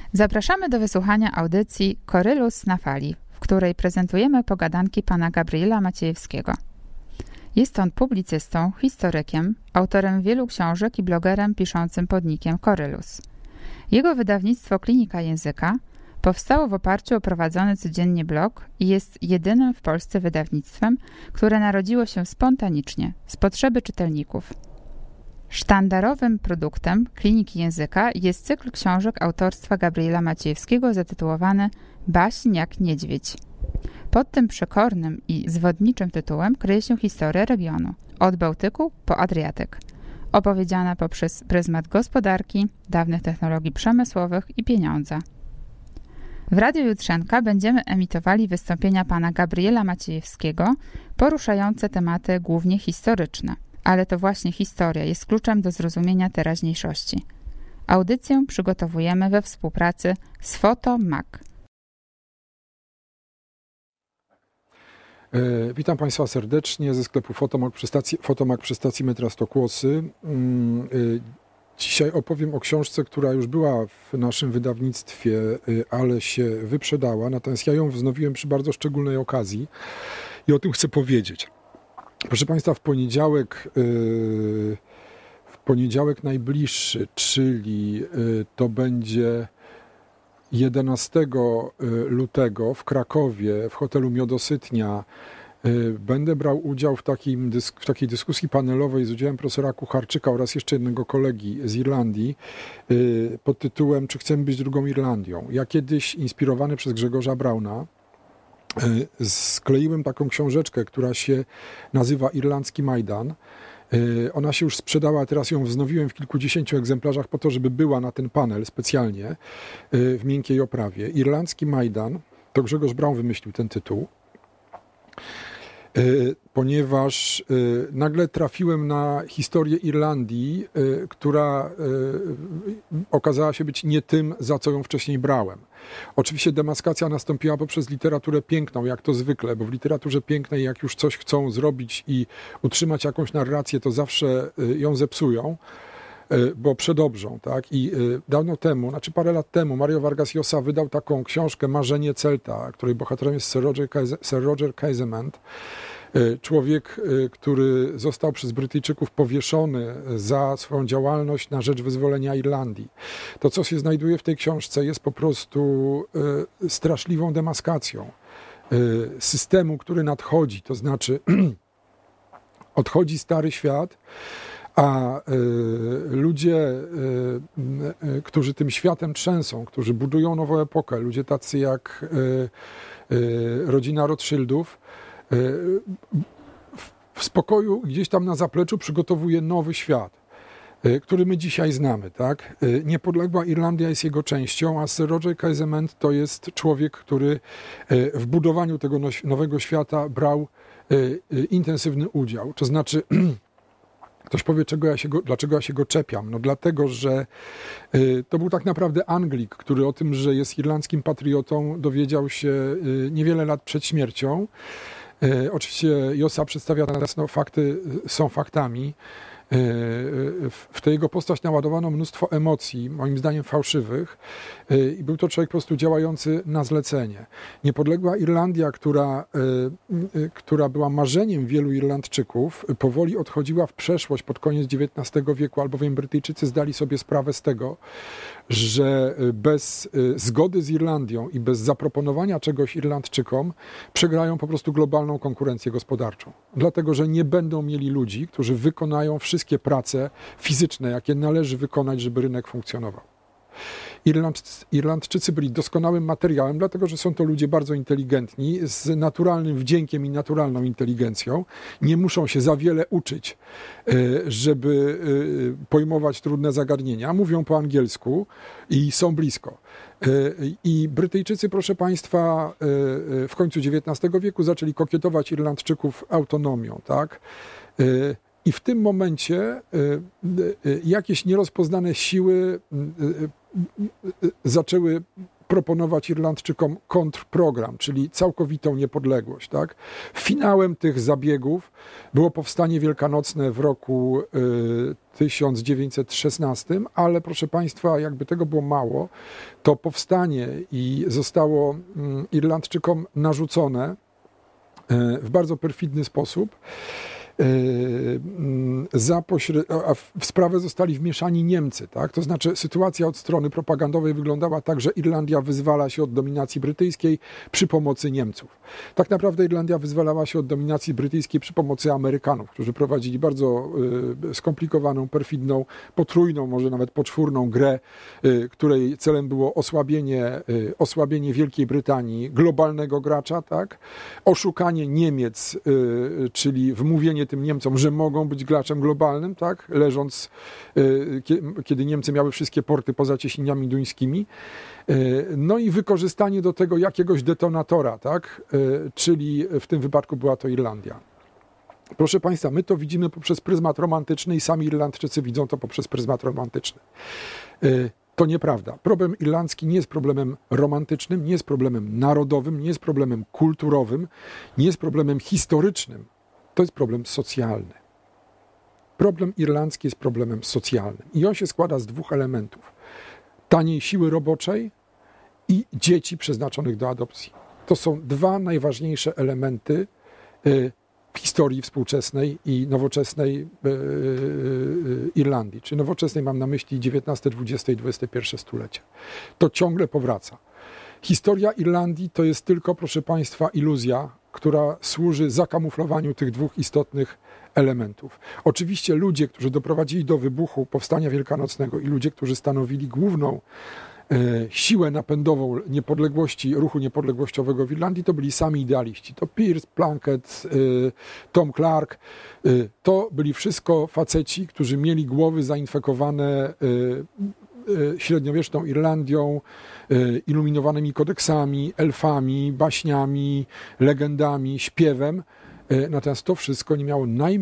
Zapraszamy do wysłuchania audycji Korylus na fali, w której prezentujemy pogadanki pana Gabriela Maciejewskiego. Jest on publicystą, historykiem, autorem wielu książek i blogerem piszącym pod nickiem Korylus. Jego wydawnictwo Klinika Języka powstało w oparciu o prowadzony codziennie blog i jest jedynym w Polsce wydawnictwem, które narodziło się spontanicznie, z potrzeby czytelników. Sztandarowym produktem Kliniki Języka jest cykl książek autorstwa Gabriela Maciejewskiego zatytułowany Baśń jak niedźwiedź. Pod tym przekornym i zwodniczym tytułem kryje się historia regionu, od Bałtyku po Adriatyk, opowiedziana poprzez pryzmat gospodarki, dawnych technologii przemysłowych i pieniądza. W Radiu Jutrzenka będziemy emitowali wystąpienia pana Gabriela Maciejewskiego poruszające tematy głównie historyczne, ale to właśnie historia jest kluczem do zrozumienia teraźniejszości. Audycję przygotowujemy we współpracy z Fotomag. Witam Państwa serdecznie ze sklepu Fotomag przy stacji metra Stokłosy. Dzisiaj opowiem o książce, która już była w naszym wydawnictwie, ale się wyprzedała. Natomiast ja ją wznowiłem przy bardzo szczególnej okazji i o tym chcę powiedzieć. Proszę Państwa, w poniedziałek najbliższy, czyli to będzie 11 lutego w Krakowie w hotelu Miodosytnia będę brał udział w takiej dyskusji panelowej z udziałem profesora Kucharczyka oraz jeszcze jednego kolegi z Irlandii pod tytułem Czy chcemy być drugą Irlandią? Ja kiedyś, inspirowany przez Grzegorza Brauna, skleiłem taką książeczkę, która się nazywa Irlandzki Majdan. Ona się już sprzedała, teraz ją wznowiłem w kilkudziesięciu egzemplarzach po to, żeby była na ten panel specjalnie w miękkiej oprawie. Irlandzki Majdan, to Grzegorz Braun wymyślił ten tytuł, ponieważ nagle trafiłem na historię Irlandii, która okazała się być nie tym, za co ją wcześniej brałem. Oczywiście demaskacja nastąpiła poprzez literaturę piękną, jak to zwykle, bo w literaturze pięknej jak już coś chcą zrobić i utrzymać jakąś narrację, to zawsze ją zepsują, bo przedobrzą, tak? I dawno temu, parę lat temu, Mario Vargas Llosa wydał taką książkę Marzenie Celta, której bohaterem jest Sir Roger Casement. Człowiek, który został przez Brytyjczyków powieszony za swoją działalność na rzecz wyzwolenia Irlandii. To, co się znajduje w tej książce, jest po prostu straszliwą demaskacją systemu, który nadchodzi. To znaczy odchodzi stary świat, a ludzie, którzy tym światem trzęsą, którzy budują nową epokę, ludzie tacy jak rodzina Rothschildów, w spokoju gdzieś tam na zapleczu przygotowuje nowy świat, który my dzisiaj znamy, tak? Niepodległa Irlandia jest jego częścią, a Sir Roger Casement to jest człowiek, który w budowaniu tego nowego świata brał intensywny udział. To znaczy, ktoś powie, dlaczego ja się go czepiam? No dlatego, że to był tak naprawdę Anglik, który o tym, że jest irlandzkim patriotą, dowiedział się niewiele lat przed śmiercią. Oczywiście Llosa przedstawia teraz, fakty są faktami. W tę jego postać naładowano mnóstwo emocji, moim zdaniem fałszywych, i był to człowiek po prostu działający na zlecenie. Niepodległa Irlandia, która była marzeniem wielu Irlandczyków, powoli odchodziła w przeszłość pod koniec XIX wieku, albowiem Brytyjczycy zdali sobie sprawę z tego, że bez zgody z Irlandią i bez zaproponowania czegoś Irlandczykom przegrają po prostu globalną konkurencję gospodarczą. Dlatego, że nie będą mieli ludzi, którzy wykonają wszystkie prace fizyczne, jakie należy wykonać, żeby rynek funkcjonował. Irlandczycy byli doskonałym materiałem, dlatego że są to ludzie bardzo inteligentni, z naturalnym wdziękiem i naturalną inteligencją. Nie muszą się za wiele uczyć, żeby pojmować trudne zagadnienia. Mówią po angielsku i są blisko. I Brytyjczycy, proszę Państwa, w końcu XIX wieku zaczęli kokietować Irlandczyków autonomią, tak? I w tym momencie jakieś nierozpoznane siły zaczęły proponować Irlandczykom kontrprogram, czyli całkowitą niepodległość. Tak? Finałem tych zabiegów było powstanie wielkanocne w roku 1916, ale proszę Państwa, jakby tego było mało, to powstanie i zostało Irlandczykom narzucone w bardzo perfidny sposób. A w sprawę zostali wmieszani Niemcy. Tak? To znaczy sytuacja od strony propagandowej wyglądała tak, że Irlandia wyzwala się od dominacji brytyjskiej przy pomocy Niemców. Tak naprawdę Irlandia wyzwalała się od dominacji brytyjskiej przy pomocy Amerykanów, którzy prowadzili bardzo skomplikowaną, perfidną, potrójną, może nawet poczwórną grę, której celem było osłabienie Wielkiej Brytanii, globalnego gracza, tak? Oszukanie Niemiec, czyli wmówienie tym Niemcom, że mogą być graczem globalnym, tak? Leżąc, kiedy Niemcy miały wszystkie porty poza cieśniniami duńskimi. No i wykorzystanie do tego jakiegoś detonatora, tak? Czyli w tym wypadku była to Irlandia. Proszę Państwa, my to widzimy poprzez pryzmat romantyczny i sami Irlandczycy widzą to poprzez pryzmat romantyczny. To nieprawda. Problem irlandzki nie jest problemem romantycznym, nie jest problemem narodowym, nie jest problemem kulturowym, nie jest problemem historycznym. To jest problem socjalny. Problem irlandzki jest problemem socjalnym i on się składa z dwóch elementów. Taniej siły roboczej i dzieci przeznaczonych do adopcji. To są dwa najważniejsze elementy w historii współczesnej i nowoczesnej Irlandii. Czy nowoczesnej mam na myśli XIX, XX i XXI stulecie. To ciągle powraca. Historia Irlandii to jest tylko, proszę Państwa, iluzja, która służy zakamuflowaniu tych dwóch istotnych elementów. Oczywiście ludzie, którzy doprowadzili do wybuchu Powstania Wielkanocnego i ludzie, którzy stanowili główną siłę napędową ruchu niepodległościowego w Irlandii, to byli sami idealiści. To Pierce, Plunkett, Tom Clark. To byli wszystko faceci, którzy mieli głowy zainfekowane średniowieczną Irlandią, iluminowanymi kodeksami, elfami, baśniami, legendami, śpiewem. Natomiast to wszystko nie miało